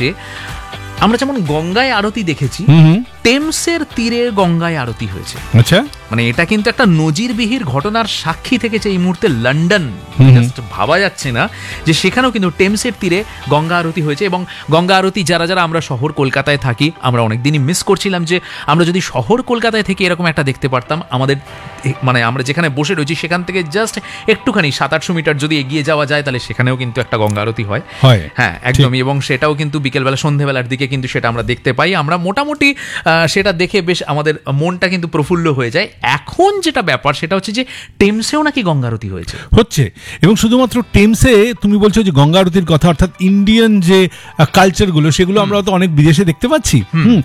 হচ্ছে আমরা যেমন গঙ্গায় আরতি দেখেছি, টেমসের তীরে গঙ্গায় আরতি হয়েছে। আচ্ছা, মানে এটা কিন্তু একটা নজিরবিহীন ঘটনার সাক্ষী থেকেছে এই মুহূর্তে লন্ডন। ভাবা যাচ্ছে না যে সেখানেও কিন্তু টেমসের তীরে গঙ্গা আরতি হয়েছে। এবং গঙ্গা আরতি যারা যারা আমরা শহর কলকাতায় থাকি, আমরা অনেকদিনই মিস করছিলাম যে আমরা যদি শহর কলকাতায় থেকে এরকম একটা দেখতে পারতাম। আমাদের মানে আমরা যেখানে বসে রয়েছি সেখান থেকে জাস্ট একটুখানি 700-800 মিটার যদি এগিয়ে যাওয়া যায়, তাহলে সেখানেও কিন্তু একটা গঙ্গা আরতি হয়। হ্যাঁ, একদমই। এবং সেটাও কিন্তু বিকেলবেলা সন্ধ্যেবেলার দিকে কিন্তু সেটা আমরা দেখতে পাই। আমরা মোটামুটি সেটা দেখে বেশ আমাদের মনটা কিন্তু প্রফুল্ল হয়ে যায়। এখন যেটা ব্যাপার সেটা হচ্ছে যে টেমসেও নাকি গঙ্গা আরতি হচ্ছে। এবং শুধুমাত্র টেমসে তুমি বলছো যে গঙ্গা আরতির কথা, অর্থাৎ ইন্ডিয়ান যে কালচারগুলো সেগুলো আমরা তো অনেক বিদেশে দেখতে পাচ্ছি।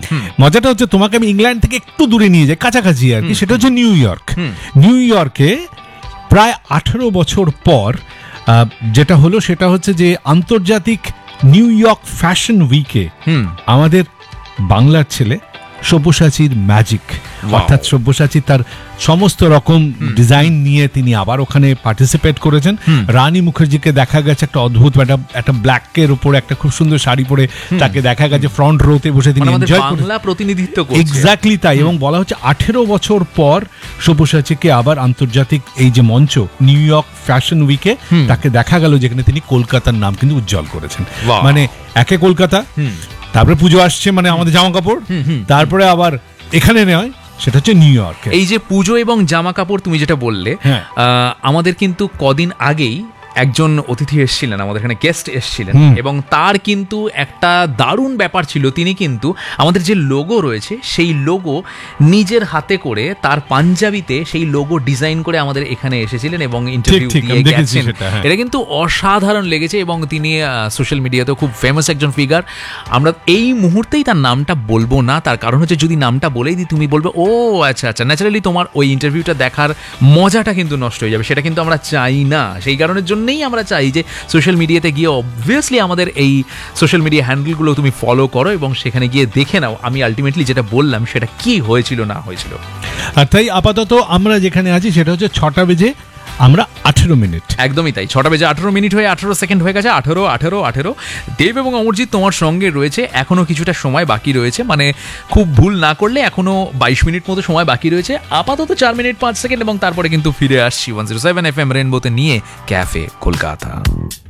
মজাটা হচ্ছে, তোমাকে আমি ইংল্যান্ড থেকে একটু দূরে নিয়ে যাই, কাছাকাছি আর কি, সেটা হচ্ছে নিউ ইয়র্ক। নিউ ইয়র্কে প্রায় 18 বছর পর যেটা হলো সেটা হচ্ছে যে আন্তর্জাতিক নিউ ইয়র্ক ফ্যাশন উইকে আমাদের বাংলার ছেলে সব্যসাচীর ম্যাজিক, অর্থাৎ সব্যসাচী তার সমস্ত রকম ডিজাইন নিয়ে তিনি আবার ওখানে পার্টিসিপেট করেছেন। রানী মুখার্জিকে দেখা গেছে একটা অদ্ভুত একটা ব্ল্যাকের উপরে একটা খুব সুন্দর শাড়ি পরে তাকে দেখা গেছে ফ্রন্ট রোতে বসে তিনি এনজয় করেছেন, বাংলা প্রতিনিধিত্ব করছেন। এক্স্যাক্টলি তাই। এবং বলা হচ্ছে 18 বছর পর সব্যসাচীকে আবার আন্তর্জাতিক এই যে মঞ্চ নিউ ইয়র্ক ফ্যাশন উইকে তাকে দেখা গেল, যেখানে তিনি কলকাতার নাম কিন্তু উজ্জ্বল করেছেন। মানে একে কলকাতা, তারপরে পুজো আসছে, মানে আমাদের জামা কাপড়, তারপরে আবার এখানে নয়, সেটা হচ্ছে নিউ ইয়র্ক। এই যে পুজো এবং জামা কাপড় তুমি যেটা বললে, আমাদের কিন্তু কদিন আগেই একজন অতিথি এসেছিলেন, আমাদের এখানে গেস্ট এসেছিলেন, এবং তার কিন্তু একটা দারুণ ব্যাপার ছিল। তিনি কিন্তু আমাদের যে লোগো রয়েছে সেই লোগো নিজের হাতে করে তার পাঞ্জাবিতে সেই লোগো ডিজাইন করে আমাদের এখানে এসেছিলেন এবং ইন্টারভিউ দিয়ে গেছেন। এটা কিন্তু অসাধারণ লেগেছে এবং তিনি সোশ্যাল মিডিয়াতেও খুব ফেমাস একজন ফিগার। আমরা এই মুহূর্তেই তার নামটা বলবো না, তার কারণ হচ্ছে যদি নামটা বলেই দিই তুমি বলবে ও আচ্ছা আচ্ছা, ন্যাচারালি তোমার ওই ইন্টারভিউটা দেখার মজাটা কিন্তু নষ্ট হয়ে যাবে। সেটা কিন্তু আমরা চাই না। সেই কারণের জন্য আমরা চাই যে সোশ্যাল মিডিয়াতে গিয়ে অবভিয়াসলি আমাদের এই সোশ্যাল মিডিয়া হ্যান্ডেলগুলো তুমি ফলো করো এবং সেখানে গিয়ে দেখে নাও আমি আলটিমেটলি যেটা বললাম সেটা কি হয়েছিল না হয়েছিল। আর তাই আপাতত আমরা যেখানে আছি সেটা হচ্ছে 6টা বেজে আমরা 18 মিনিট। একদমই তাই, 6টা বেজে 18 মিনিট হয়ে 18 সেকেন্ড হয়ে গেছে। 18। দেব এবং অমরজিৎ তোমার সঙ্গে রয়েছে, এখনো কিছুটা সময় বাকি রয়েছে, মানে খুব ভুল না করলে এখনো 22 মিনিট মতো সময় বাকি রয়েছে। আপাতত 4 মিনিট 5 সেকেন্ড এবং তারপরে কিন্তু ফিরে আসছি 107 FM রেনবোতে নিয়ে ক্যাফে কলকাতা।